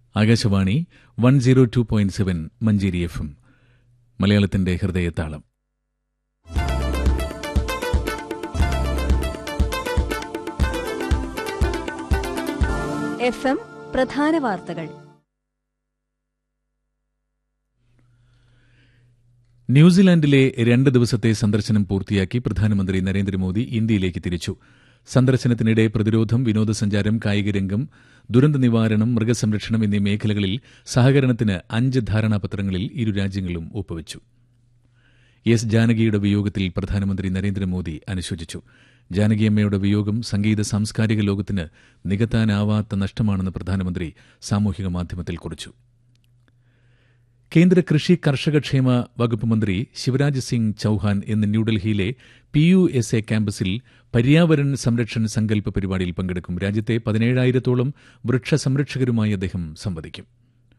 Akashvani 102.7 Manjeri FM. മലയാളത്തിന്റെ ഹൃദയതാളം. FM പ്രധാന വാർത്തകൾ. ന്യൂസിലാൻഡിലെ 2 ദിവസത്തെ സന്ദർശനം പൂർത്തിയാക്കി പ്രധാനമന്ത്രി നരേന്ദ്രമോദി ഇന്ത്യയിലേക്ക് തിരിച്ചു. സന്ദർശനത്തിനിടെ പ്രതിരോധം, വിനോദസഞ്ചാരം, കായികരംഗം, ദുരന്ത നിവാരണം, മൃഗസംരക്ഷണം എന്നീ മേഖലകളിൽ സഹകരണത്തിന് 5 ധാരണാപത്രങ്ങളിൽ ഇരു രാജ്യങ്ങളും ഒപ്പുവച്ചു. എസ് ജാനകിയുടെ വിയോഗത്തിൽ പ്രധാനമന്ത്രി നരേന്ദ്രമോദി അനുശോചിച്ചു. ജാനകിയമ്മയുടെ വിയോഗം സംഗീത സാംസ്കാരിക ലോകത്തിന് നികത്താനാവാത്ത നഷ്ടമാണെന്ന് പ്രധാനമന്ത്രി സാമൂഹിക മാധ്യമത്തിൽ കുറിച്ചു. കേന്ദ്ര കൃഷി കർഷകക്ഷേമ വകുപ്പ് മന്ത്രി ശിവരാജ് സിംഗ് ചൌഹാൻ ഇന്ന് ന്യൂഡൽഹിയിലെ PUSA ക്യാമ്പസിൽ പര്യാവരൺ സംരക്ഷൺ സങ്കല്പ് പരിപാടിയിൽ പങ്കെടുക്കും. രാജ്യത്തെ 17,000-ഓളം വൃക്ഷ സംരക്ഷകരുമായി അദ്ദേഹം സംവദിക്കും.